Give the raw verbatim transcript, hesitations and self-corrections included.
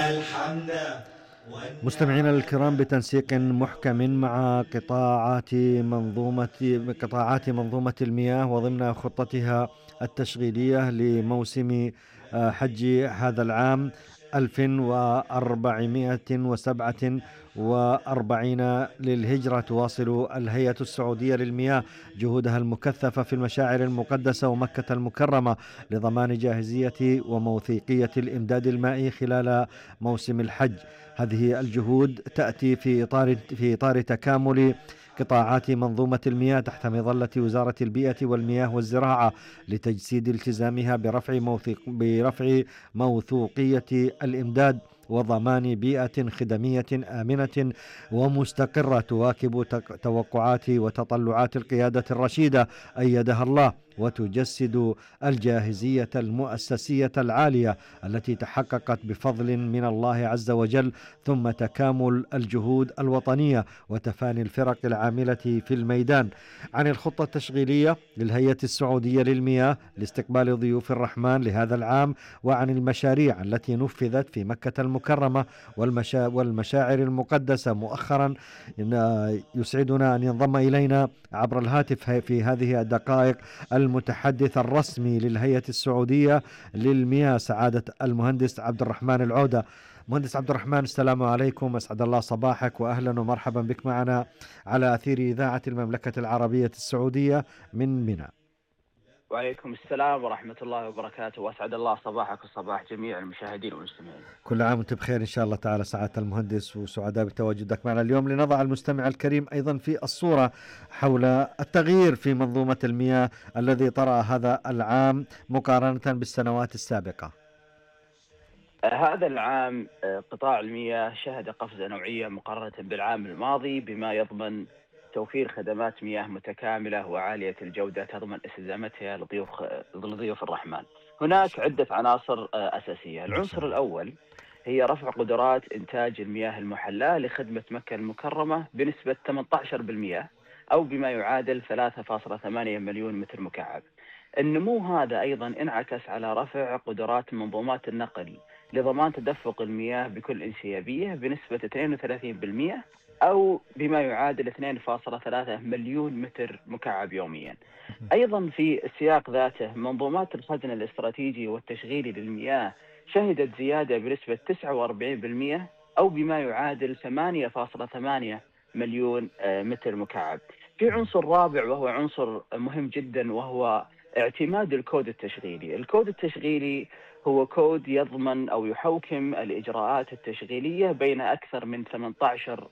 الحمد. مستمعينا الكرام، بتنسيق محكم مع قطاعات منظومة قطاعات منظومة المياه وضمن خطتها التشغيلية لموسم آه، حج هذا العام ألف وأربعمائة وسبعة وأربعين للهجرة، تواصل الهيئة السعودية للمياه جهودها المكثفة في المشاعر المقدسة ومكة المكرمة لضمان جاهزية وموثيقية الإمداد المائي خلال موسم الحج. هذه الجهود تأتي في إطار في إطار تكامل قطاعات منظومة المياه تحت مظلة وزارة البيئة والمياه والزراعة لتجسيد التزامها برفع موثوق برفع موثوقية الإمداد وضمان بيئة خدمية آمنة ومستقرة تواكب توقعات وتطلعات القيادة الرشيدة أيدها الله، وتجسد الجاهزية المؤسسية العالية التي تحققت بفضل من الله عز وجل، ثم تكامل الجهود الوطنية وتفاني الفرق العاملة في الميدان. عن الخطة التشغيلية للهيئة السعودية للمياه لاستقبال ضيوف الرحمن لهذا العام، وعن المشاريع التي نفذت في مكة المكرمة والمشا والمشاعر المقدسة مؤخرا، يسعدنا أن ينضم إلينا عبر الهاتف في هذه الدقائق المتحدث الرسمي للهيئة السعودية للمياه سعادة المهندس عبد الرحمن العودة. مهندس عبد الرحمن، السلام عليكم، أسعد الله صباحك وأهلا ومرحبا بك معنا على أثير إذاعة المملكة العربية السعودية من منى. وعليكم السلام ورحمة الله وبركاته، وأسعد الله صباحك وصباح جميع المشاهدين والمستمعين. كل عام وانت بخير إن شاء الله تعالى سعادة المهندس، وسعداء بتواجدك معنا اليوم لنضع المستمع الكريم أيضا في الصورة حول التغيير في منظومة المياه الذي طرأ هذا العام مقارنة بالسنوات السابقة. هذا العام قطاع المياه شهد قفزة نوعية مقارنة بالعام الماضي، بما يضمن توفير خدمات مياه متكاملة وعالية الجودة تضمن استدامتها لضيوف لضيوف الرحمن. هناك عدة عناصر أساسية. العنصر الأول هي رفع قدرات إنتاج المياه المحلاة لخدمة مكة المكرمة بنسبة ثمانية عشر بالمئة أو بما يعادل ثلاثة فاصلة ثمانية مليون متر مكعب. النمو هذا أيضا انعكس على رفع قدرات منظومات النقل لضمان تدفق المياه بكل انسيابية بنسبة اثنين وثلاثين بالمئة أو بما يعادل اثنين فاصلة ثلاثة مليون متر مكعب يوميا. أيضا في السياق ذاته منظومات الخزن الاستراتيجي والتشغيلي للمياه شهدت زيادة بنسبة تسعة وأربعين بالمئة أو بما يعادل ثمانية فاصلة ثمانية مليون متر مكعب. في عنصر رابع وهو عنصر مهم جدا، وهو اعتماد الكود التشغيلي. الكود التشغيلي هو كود يضمن أو يحوكم الإجراءات التشغيلية بين أكثر من ثمانية عشر